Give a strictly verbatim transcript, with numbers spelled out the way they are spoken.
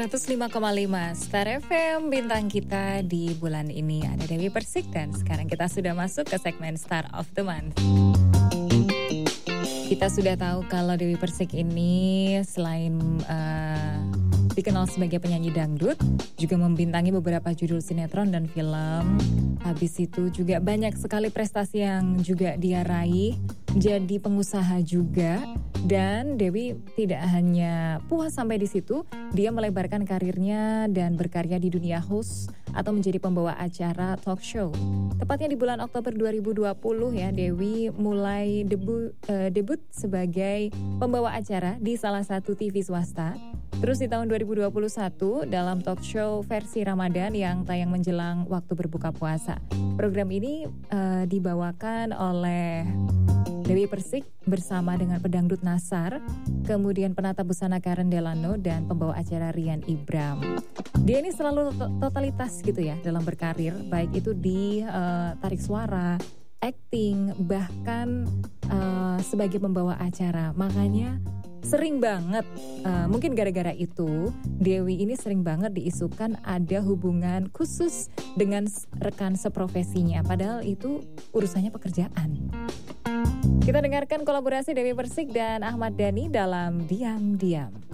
seratus lima koma lima Star F M, bintang kita di bulan ini ada Dewi Persik, dan sekarang kita sudah masuk ke segmen Star of the Month. Kita sudah tahu kalau Dewi Persik ini selain uh, dikenal sebagai penyanyi dangdut, juga membintangi beberapa judul sinetron dan film. Habis itu juga banyak sekali prestasi yang juga dia raih, jadi pengusaha juga. Dan Dewi tidak hanya puas sampai di situ, dia melebarkan karirnya dan berkarya di dunia host atau menjadi pembawa acara talk show. Tepatnya di bulan Oktober dua ribu dua puluh ya, Dewi mulai debu, uh, debut sebagai pembawa acara di salah satu T V swasta. Terus di tahun dua ribu dua puluh satu dalam talk show versi Ramadan yang tayang menjelang waktu berbuka puasa. Program ini uh, dibawakan oleh Dewi Persik bersama dengan pedangdut Nasar, kemudian penata busana Karen Delano, dan pembawa acara Rian Ibram. Dia ini selalu totalitas gitu ya dalam berkarir, baik itu di uh, tarik suara, acting, bahkan uh, sebagai pembawa acara. Makanya sering banget, uh, mungkin gara-gara itu, Dewi ini sering banget diisukan ada hubungan khusus dengan rekan seprofesinya, padahal itu urusannya pekerjaan. Kita dengarkan kolaborasi Dewi Persik dan Ahmad Dhani dalam Diam-Diam.